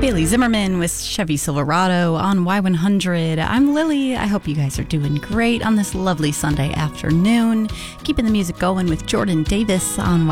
Haley Zimmerman with Chevy Silverado on Y100. I'm Lily. I hope you guys are doing great on this lovely Sunday afternoon. Keeping the music going with Jordan Davis on